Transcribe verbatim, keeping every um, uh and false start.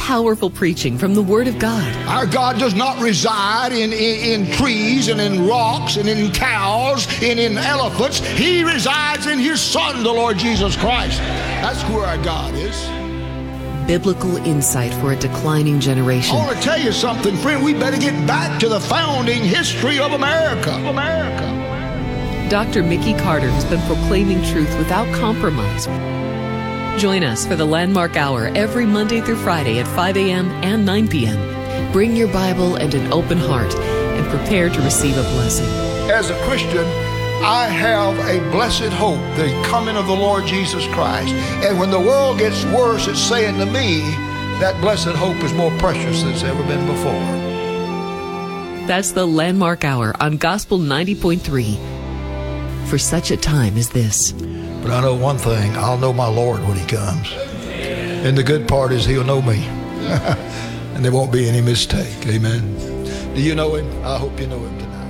powerful preaching from the Word of God. Our God does not reside in, in, in trees and in rocks and in cows and in elephants. He resides in His Son, the Lord Jesus Christ. That's where our God is. Biblical insight for a declining generation. I want to tell you something, friend. We better get back to the founding history of America. America. Doctor Mickey Carter has been proclaiming truth without compromise. Join us for the Landmark Hour every Monday through Friday at five a.m. and nine p.m. Bring your Bible and an open heart and prepare to receive a blessing. As a Christian, I have a blessed hope, the coming of the Lord Jesus Christ. And when the world gets worse, it's saying to me that blessed hope is more precious than it's ever been before. That's the Landmark Hour on Gospel ninety point three. For such a time as this. But I know one thing, I'll know my Lord when He comes. And the good part is He'll know me. And there won't be any mistake. Amen. Do you know Him? I hope you know Him tonight.